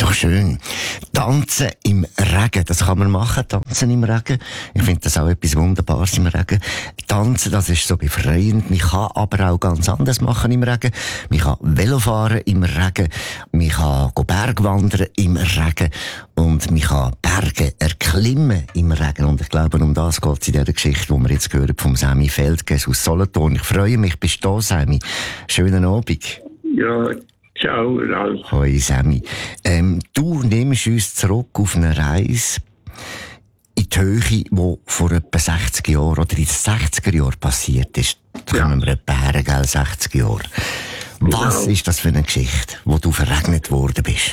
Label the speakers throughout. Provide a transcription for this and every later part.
Speaker 1: Ach, schön. Tanzen im Regen, das kann man machen, tanzen im Regen. Ich finde das auch etwas Wunderbares im Regen. Tanzen, das ist so befreiend. Man kann aber auch ganz anders machen im Regen. Man kann Velofahren im Regen. Man kann Bergwandern im Regen. Und man kann Berge erklimmen im Regen. Und ich glaube, um das geht es in dieser Geschichte, die wir jetzt gehört vom Sammy Feldges aus Solothurn. Ich freue mich, bist du da, Sammy. Schönen Abend.
Speaker 2: Ja, ciao, Ralf.
Speaker 1: Hoi, Sammy. Du nimmst uns zurück auf eine Reise in die Höhe, die vor etwa 60 Jahren oder in den 60er Jahren passiert ist. Da kommen wir etwa her, gell, 60 Jahre. Was ist das für eine Geschichte, wo du verregnet worden bist?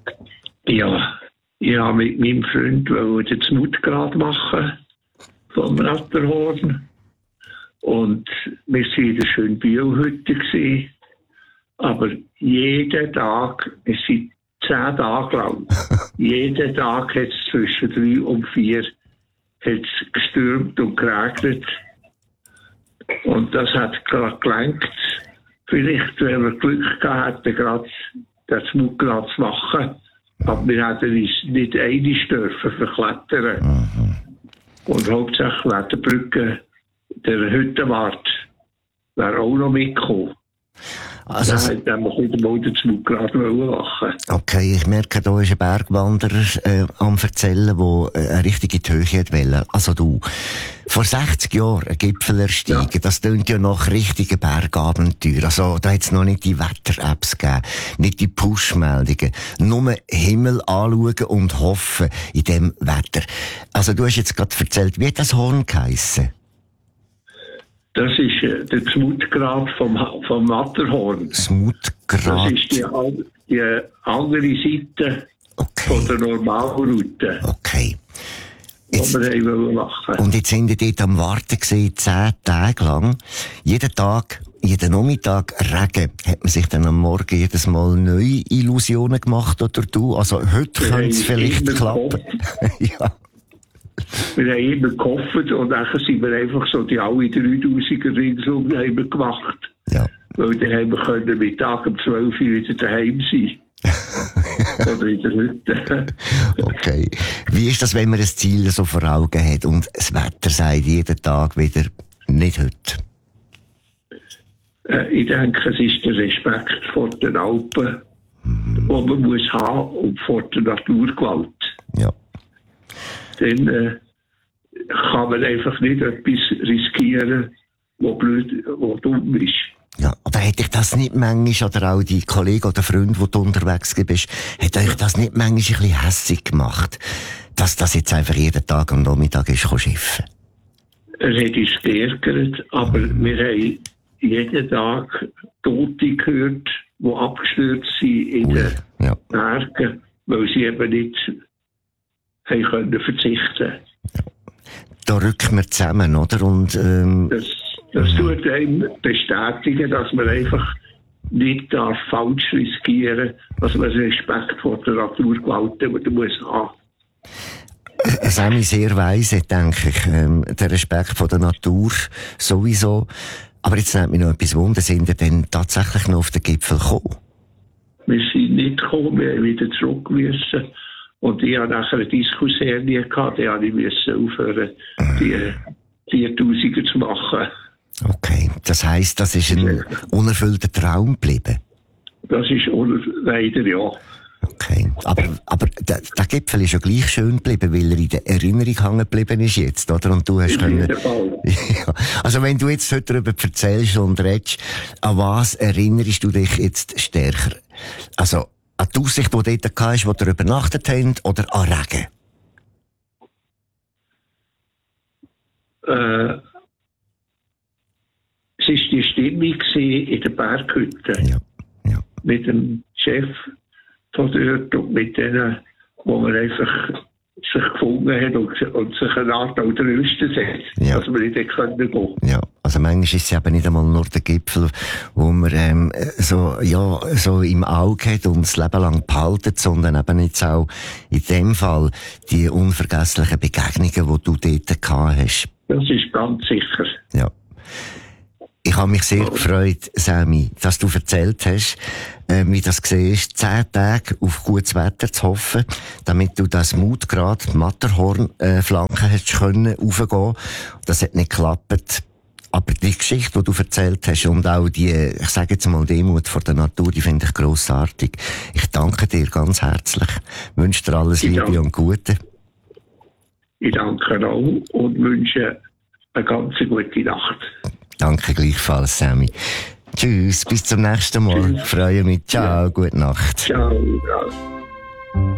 Speaker 2: Ja, ich habe mit meinem Freund den Zmutgrad machen vom Ratterhorn. Und wir waren in der schönen Biohütte gewesen. Aber jeden Tag, es sind 10 Tage lang, jeden Tag hat es zwischen 3 und 4 hat's gestürmt und geregnet. Und das hat gerade gelenkt. Vielleicht, wenn wir Glück gehabt hätten, gerade den Zmutgrad zu machen. Aber wir hätten uns nicht einig dürfen verklettern. Und hauptsächlich wäre die Brücke, der Hüttenwart, wäre auch noch mitgekommen.
Speaker 1: Also,
Speaker 2: dann muss ich den Motorzug machen.
Speaker 1: Okay, ich merke, da ist ein Bergwanderer am Erzählen, der eine richtige Höhe wollte. Also du, vor 60 Jahren einen Gipfel ersteigen, das tönt ja nach richtigen Bergabenteuer. Also da hat es noch nicht die Wetter-Apps gegeben, nicht die Push-Meldungen. Nur Himmel anschauen und hoffen in dem Wetter. Also du hast jetzt gerade erzählt, wie hat das Horn geheissen?
Speaker 2: Das ist der Zmutgrad vom Matterhorn.
Speaker 1: Zmutgrad?
Speaker 2: Das ist die andere Seite von der Normalroute.
Speaker 1: Okay.
Speaker 2: Jetzt, wir wollen machen.
Speaker 1: Und jetzt sind wir dort am Warten gewesen, 10 Tage lang. Jeden Tag, jeden Nachmittag Regen. Hat man sich dann am Morgen jedes Mal neue Illusionen gemacht, oder du? Also heute könnte es vielleicht klappen. Ja.
Speaker 2: Wir haben immer gehofft und dann sind wir einfach so die alle 3000er ringsum gemacht.
Speaker 1: Ja.
Speaker 2: Weil dann haben wir können mit Tag um 12 Uhr wieder daheim sein. Oder in der Hütte.
Speaker 1: Okay. Wie ist das, wenn man ein Ziel so vor Augen hat und das Wetter sagt jeden Tag wieder, nicht heute?
Speaker 2: Ich denke, es ist der Respekt vor den Alpen, den man muss haben und vor der Naturgewalt.
Speaker 1: Ja.
Speaker 2: Dann kann man einfach nicht etwas riskieren, was dumm ist.
Speaker 1: Ja, aber hätte ich das nicht manchmal, oder auch die Kollegen oder Freunde, wo du unterwegs bist, hätte euch das nicht manchmal ein bisschen hässig gemacht, dass das jetzt einfach jeden Tag am Nachmittag ist, schiffen?
Speaker 2: Es hat uns geärgert, aber wir haben jeden Tag Tote gehört, die abgestürzt sind in den Bergen, weil sie eben nicht haben können verzichten.
Speaker 1: Da rücken wir zusammen, oder? Und,
Speaker 2: das tut einem bestätigen, dass man einfach nicht falsch riskieren darf, dass man Respekt vor der Naturgewalt muss haben.
Speaker 1: Sammy, sehr weise, denke ich. Der Respekt vor der Natur sowieso. Aber jetzt nimmt mich noch etwas Wunder, sind ihr denn tatsächlich noch auf den Gipfel gekommen? Wir
Speaker 2: sind nicht gekommen, wir haben wieder zurück müssen. Und ich hatte nachher eine Diskusserie gehabt, die habe ich aufhören, die 4000er zu machen.
Speaker 1: Okay, das heisst, das ist ein unerfüllter Traum geblieben?
Speaker 2: Das ist leider, ja.
Speaker 1: Okay, aber der Gipfel ist ja gleich schön geblieben, weil er in der Erinnerung hängen geblieben ist jetzt, oder? Und du hast können... Ja. Also wenn du jetzt heute darüber erzählst und redest, an was erinnerst du dich jetzt stärker? Also an die Aussicht, die du dort hast, wo du übernachtet hast, oder an Regen?
Speaker 2: Es war die Stimmung in der Berghütte.
Speaker 1: Ja.
Speaker 2: Mit dem Chef von dort und mit denen, wo man einfach sich gefunden hat und sich eine Art auch tröstet hat, dass wir nicht gehen können.
Speaker 1: Ja, also manchmal ist es eben nicht einmal nur der Gipfel, wo man so im Auge hat und das Leben lang behalten, sondern eben jetzt auch in dem Fall die unvergesslichen Begegnungen, die du dort gehabt hast.
Speaker 2: Das ist ganz sicher.
Speaker 1: Ja. Ich habe mich sehr gefreut, Sammy, dass du erzählt hast, wie das war, 10 Tage auf gutes Wetter zu hoffen, damit du das Mutgrad, die Matterhorn-Flanken hättest können raufgehen. Das hat nicht geklappt. Aber die Geschichte, die du erzählt hast und auch die, ich sage jetzt mal, Demut vor der Natur, die finde ich grossartig. Ich danke dir ganz herzlich. Ich wünsche dir alles Liebe und Gute.
Speaker 2: Ich danke auch und wünsche eine ganz gute Nacht.
Speaker 1: Danke gleichfalls, Sammy. Tschüss, bis zum nächsten Mal.
Speaker 2: Tschüss.
Speaker 1: Freue mich. Ciao, gute Nacht.
Speaker 2: Ciao.